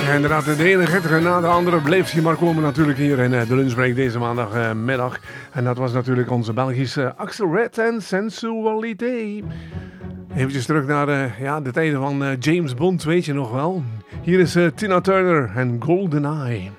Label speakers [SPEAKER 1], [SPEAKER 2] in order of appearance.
[SPEAKER 1] Inderdaad, de ene getter na de andere bleef hij maar komen natuurlijk hier in de lunchbreak deze maandagmiddag. En dat was natuurlijk onze Belgische Axel Red en Sensualité. Eventjes terug naar de tijden van James Bond, weet je nog wel. Hier is Tina Turner en GoldenEye.